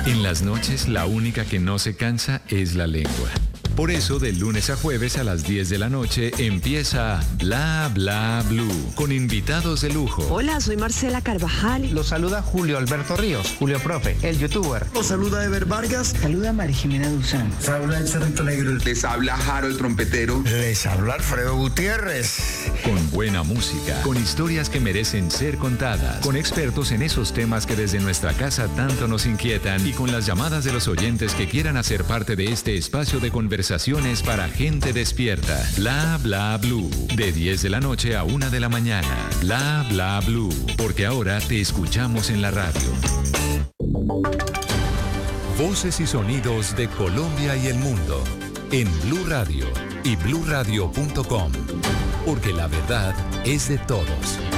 En las noches, la única que no se cansa es la lengua. Por eso, de lunes a jueves a las 10 de la noche empieza Bla Bla Blue, con invitados de lujo. Hola, soy Marcela Carvajal. Los saluda Julio Alberto Ríos, Julio Profe, el youtuber. Los saluda Ever Vargas. Saluda María Jimena Duzán. Les habla el Cerrito Negro. Les habla Jaro el trompetero. Les habla Alfredo Gutiérrez. Con buena música, con historias que merecen ser contadas, con expertos en esos temas que desde nuestra casa tanto nos inquietan y con las llamadas de los oyentes que quieran hacer parte de este espacio de conversaciones para gente despierta. Bla Bla Blue, de 10 de la noche a 1 de la mañana. Bla Bla Blue, porque ahora te escuchamos en la radio. Voces y sonidos de Colombia y el mundo en Blue Radio y bluradio.com, porque la verdad es de todos.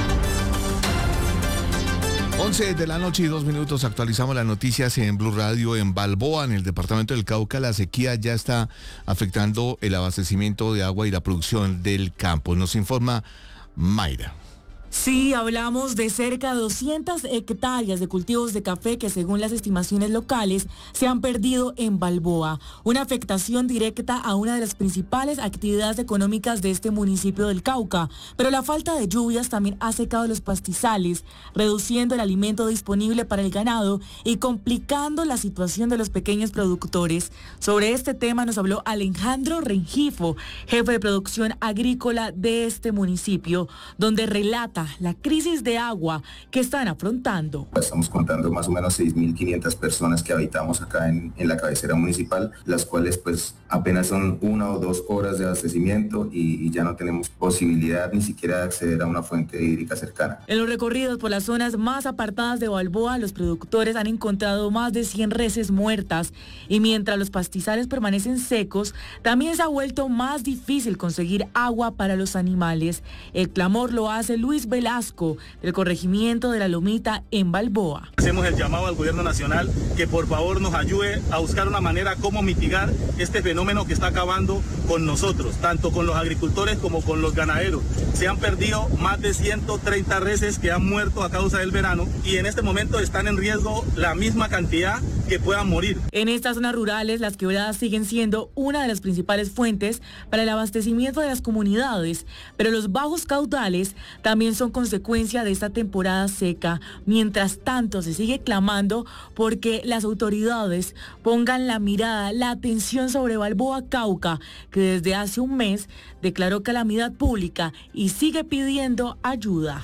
11 de la noche y 2 minutos, actualizamos las noticias en Blue Radio. En Balboa, en el departamento del Cauca, la sequía ya está afectando el abastecimiento de agua y la producción del campo. Nos informa Mayra. Sí, hablamos de cerca de 200 hectáreas de cultivos de café que, según las estimaciones locales, se han perdido en Balboa. Una afectación directa a una de las principales actividades económicas de este municipio del Cauca. Pero la falta de lluvias también ha secado los pastizales, reduciendo el alimento disponible para el ganado y complicando la situación de los pequeños productores. Sobre este tema nos habló Alejandro Rengifo, jefe de producción agrícola de este municipio, donde relata la crisis de agua que están afrontando. Estamos contando más o menos 6.500 personas que habitamos acá en la cabecera municipal, las cuales pues apenas son 1 o 2 horas de abastecimiento y ya no tenemos posibilidad ni siquiera de acceder a una fuente hídrica cercana. En los recorridos por las zonas más apartadas de Balboa, los productores han encontrado más de 100 reses muertas y mientras los pastizales permanecen secos, también se ha vuelto más difícil conseguir agua para los animales. El clamor lo hace Luis Velasco, del corregimiento de La Lomita en Balboa. Hacemos el llamado al gobierno nacional que por favor nos ayude a buscar una manera cómo mitigar este fenómeno que está acabando con nosotros, tanto con los agricultores como con los ganaderos. Se han perdido más de 130 reses que han muerto a causa del verano y en este momento están en riesgo la misma cantidad que puedan morir. En estas zonas rurales, las quebradas siguen siendo una de las principales fuentes para el abastecimiento de las comunidades, pero los bajos caudales también son consecuencia de esta temporada seca. Mientras tanto, se sigue clamando porque las autoridades pongan la mirada, la atención sobre Balboa Cauca, que desde hace un mes declaró calamidad pública y sigue pidiendo ayuda.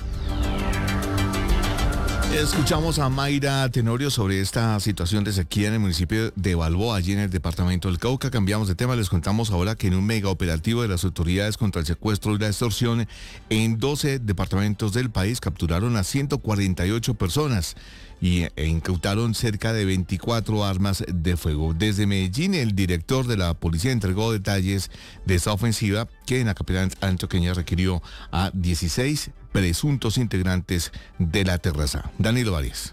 Escuchamos a Mayra Tenorio sobre esta situación de sequía en el municipio de Balboa, allí en el departamento del Cauca. Cambiamos de tema, les contamos ahora que en un mega operativo de las autoridades contra el secuestro y la extorsión en 12 departamentos del país capturaron a 148 personas e incautaron cerca de 24 armas de fuego. Desde Medellín, el director de la policía entregó detalles de esta ofensiva que en la capital antioqueña requirió a 16 presuntos integrantes de la terraza. Danilo Arias.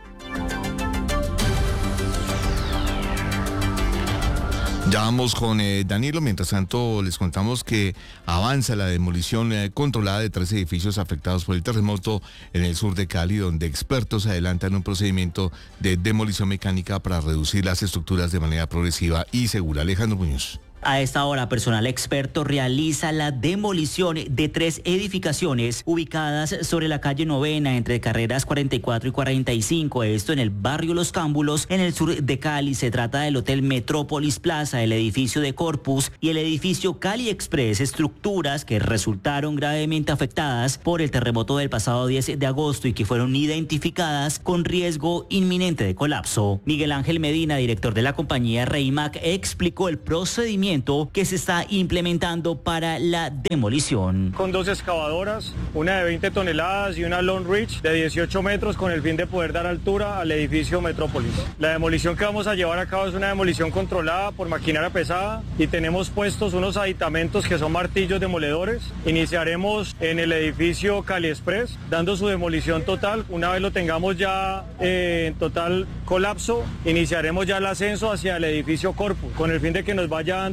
Ya vamos con Danilo. Mientras tanto, les contamos que avanza la demolición controlada de 3 edificios afectados por el terremoto en el sur de Cali, donde expertos adelantan un procedimiento de demolición mecánica para reducir las estructuras de manera progresiva y segura. Alejandro Muñoz. A esta hora, personal experto realiza la demolición de 3 edificaciones ubicadas sobre la calle Novena, entre carreras 44 y 45, esto en el barrio Los Cámbulos, en el sur de Cali. Se trata del Hotel Metrópolis Plaza, el edificio de Corpus y el edificio Cali Express, estructuras que resultaron gravemente afectadas por el terremoto del pasado 10 de agosto y que fueron identificadas con riesgo inminente de colapso. Miguel Ángel Medina, director de la compañía Reimac, explicó el procedimiento que se está implementando para la demolición. Con 2 excavadoras, una de 20 toneladas y una Long Reach de 18 metros con el fin de poder dar altura al edificio Metrópolis. La demolición que vamos a llevar a cabo es una demolición controlada por maquinaria pesada y tenemos puestos unos aditamentos que son martillos demoledores. Iniciaremos en el edificio Cali Express, dando su demolición total. Una vez lo tengamos ya en total colapso, iniciaremos ya el ascenso hacia el edificio Corpus, con el fin de que nos vaya dando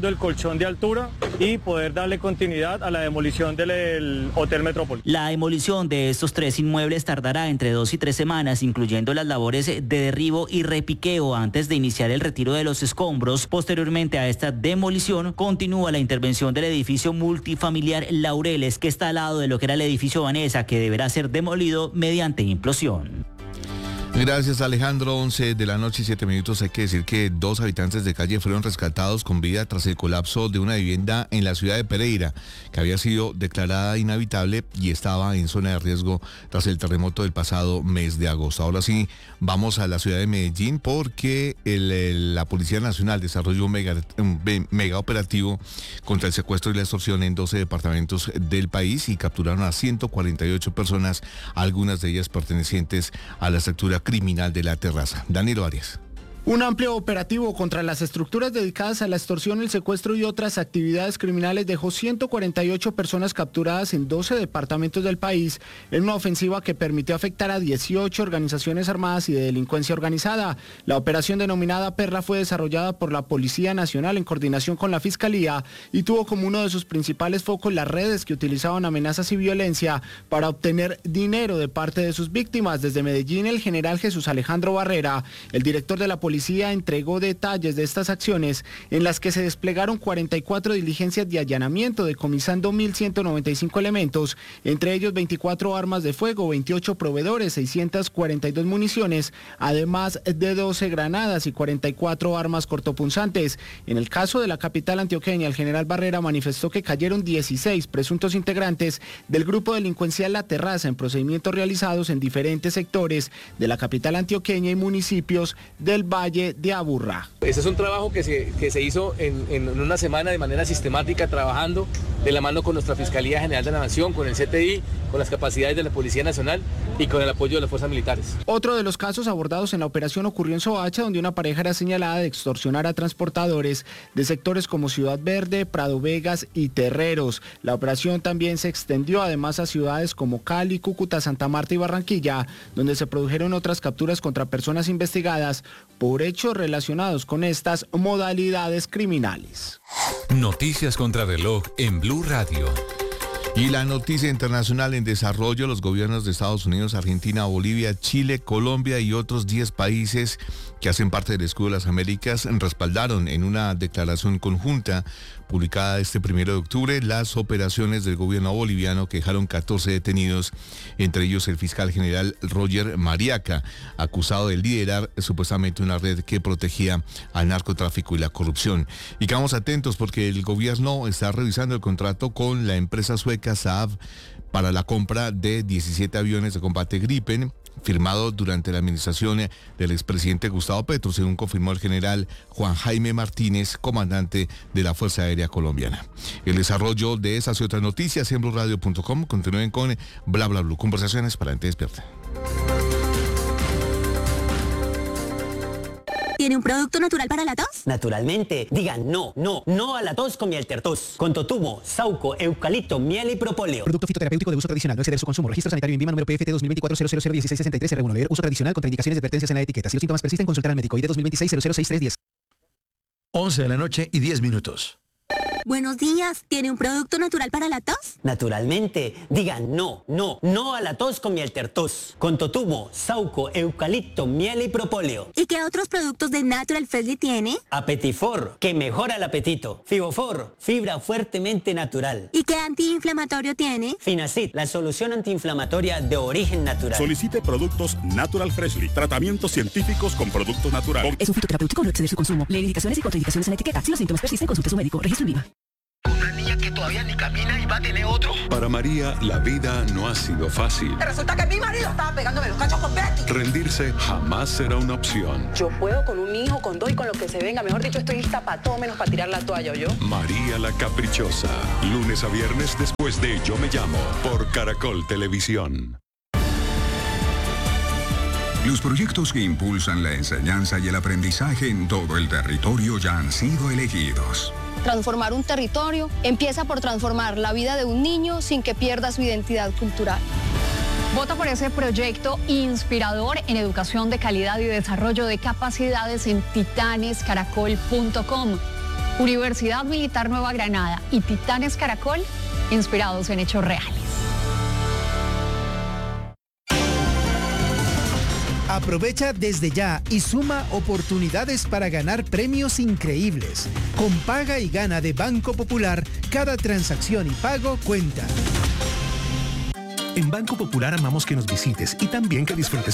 el colchón de altura y poder darle continuidad a la demolición del Hotel Metrópolis. La demolición de estos 3 inmuebles tardará entre 2 y 3 semanas, incluyendo las labores de derribo y repiqueo antes de iniciar el retiro de los escombros. Posteriormente a esta demolición, continúa la intervención del edificio multifamiliar Laureles, que está al lado de lo que era el edificio Vanessa, que deberá ser demolido mediante implosión. Gracias, Alejandro. 11 de la noche y 7 minutos. Hay que decir que 2 habitantes de calle fueron rescatados con vida tras el colapso de una vivienda en la ciudad de Pereira, que había sido declarada inhabitable y estaba en zona de riesgo tras el terremoto del pasado mes de agosto. Ahora sí, vamos a la ciudad de Medellín porque la Policía Nacional desarrolló un mega operativo contra el secuestro y la extorsión en 12 departamentos del país y capturaron a 148 personas, algunas de ellas pertenecientes a la estructura criminal de La Terraza. Danilo Arias. Un amplio operativo contra las estructuras dedicadas a la extorsión, el secuestro y otras actividades criminales dejó 148 personas capturadas en 12 departamentos del país en una ofensiva que permitió afectar a 18 organizaciones armadas y de delincuencia organizada. La operación denominada Perla fue desarrollada por la Policía Nacional en coordinación con la Fiscalía y tuvo como uno de sus principales focos las redes que utilizaban amenazas y violencia para obtener dinero de parte de sus víctimas. Desde Medellín, el general Jesús Alejandro Barrera, el director de la Policía, entregó detalles de estas acciones en las que se desplegaron 44 diligencias de allanamiento, decomisando 1.195 elementos, entre ellos 24 armas de fuego, 28 proveedores, 642 municiones, además de 12 granadas y 44 armas cortopunzantes. En el caso de la capital antioqueña, el general Barrera manifestó que cayeron 16 presuntos integrantes del grupo delincuencial La Terraza en procedimientos realizados en diferentes sectores de la capital antioqueña y municipios del Valle de Aburrá. Este es un trabajo que se hizo en una semana de manera sistemática, trabajando de la mano con nuestra Fiscalía General de la Nación, con el CTI, con las capacidades de la Policía Nacional y con el apoyo de las fuerzas militares. Otro de los casos abordados en la operación ocurrió en Soacha, donde una pareja era señalada de extorsionar a transportadores de sectores como Ciudad Verde, Prado Vegas y Terreros. La operación también se extendió además a ciudades como Cali, Cúcuta, Santa Marta y Barranquilla, donde se produjeron otras capturas contra personas investigadas por hechos relacionados con estas modalidades criminales. Noticias contra reloj en Blue Radio. Y la noticia internacional en desarrollo: los gobiernos de Estados Unidos, Argentina, Bolivia, Chile, Colombia y otros 10 países que hacen parte del Escudo de las Américas respaldaron en una declaración conjunta publicada este 1 de octubre las operaciones del gobierno boliviano que dejaron 14 detenidos, entre ellos el fiscal general Roger Mariaca, acusado de liderar supuestamente una red que protegía al narcotráfico y la corrupción. Y quedamos atentos porque el gobierno está revisando el contrato con la empresa sueca Saab para la compra de 17 aviones de combate Gripen, firmado durante la administración del expresidente Gustavo Petro, según confirmó el general Juan Jaime Martínez, comandante de la Fuerza Aérea Colombiana. El desarrollo de esas y otras noticias en BluRadio.com. Continúen con Bla Bla Blue, conversaciones para gente despierta. ¿Tiene un producto natural para la tos? Naturalmente. Digan no a la tos con miel tertos. Con totumo, sauco, eucalipto, miel y propóleo. Producto fitoterapéutico de uso tradicional, no exceder su consumo. Registro sanitario INVIMA número PFT 2024-001663 R1. Leer uso tradicional contra indicaciones y advertencias en la etiqueta. Si los síntomas persisten, consultar al médico. ID 2026-006310. 11 de la noche y 10 minutos. Buenos días. ¿Tiene un producto natural para la tos? Naturalmente. Digan no a la tos con miel tertos. Con totumo, sauco, eucalipto, miel y propóleo. ¿Y qué otros productos de Natural Freshly tiene? Apetifor, que mejora el apetito. Fibofor, fibra fuertemente natural. ¿Y qué antiinflamatorio tiene? Finacid, la solución antiinflamatoria de origen natural. Solicite productos Natural Freshly. Tratamientos científicos con productos naturales. Es un fitoterapéutico, no exceder su consumo. Lee indicaciones y contraindicaciones en la etiqueta. Si los síntomas persisten, consulte a su médico. Registro INVIMA. Una niña que todavía ni camina y va a tener otro. Para María, la vida no ha sido fácil. Resulta que mi marido estaba pegándome los cachos con Betty. Rendirse jamás será una opción. Yo puedo con un hijo, con dos y con lo que se venga. Mejor dicho, estoy lista para todo menos para tirar la toalla, ¿yo? María la Caprichosa. Lunes a viernes después de Yo Me Llamo. Por Caracol Televisión. Los proyectos que impulsan la enseñanza y el aprendizaje en todo el territorio ya han sido elegidos. Transformar un territorio empieza por transformar la vida de un niño sin que pierda su identidad cultural. Vota por ese proyecto inspirador en educación de calidad y desarrollo de capacidades en titanescaracol.com. Universidad Militar Nueva Granada y Titanes Caracol, inspirados en hechos reales. Aprovecha desde ya y suma oportunidades para ganar premios increíbles. Con Paga y Gana de Banco Popular, cada transacción y pago cuenta. En Banco Popular amamos que nos visites y también que disfrutes